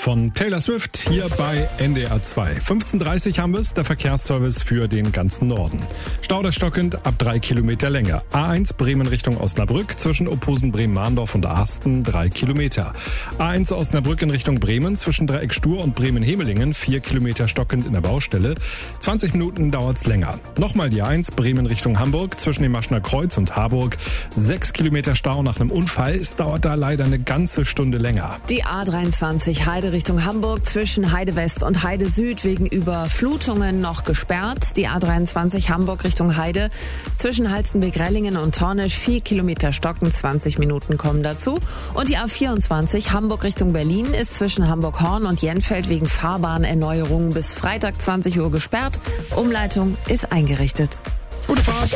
von Taylor Swift hier bei NDR 2. 15:30 haben wir es, der Verkehrsservice für den ganzen Norden. Stau stockend ab 3 Kilometer Länge. A1 Bremen Richtung Osnabrück zwischen Opposen Bremen-Mahndorf und Ahsten 3 Kilometer. A1 Osnabrück in Richtung Bremen zwischen Dreieck Stur und Bremen-Hemelingen 4 Kilometer stockend in der Baustelle. 20 Minuten dauert's länger. Nochmal die A1 Bremen Richtung Hamburg zwischen dem Maschner Kreuz und Harburg. 6 Kilometer Stau nach einem Unfall. Es dauert da leider eine ganze Stunde länger. Die A23 Heide Richtung Hamburg zwischen Heide West und Heide Süd wegen Überflutungen noch gesperrt. Die A23 Hamburg Richtung Heide zwischen Halstenbek-Rellingen und Tornisch 4 Kilometer stocken, 20 Minuten kommen dazu. Und die A24 Hamburg Richtung Berlin ist zwischen Hamburg-Horn und Jenfeld wegen Fahrbahnerneuerungen bis Freitag 20 Uhr gesperrt. Umleitung ist eingerichtet. Gute Fahrt!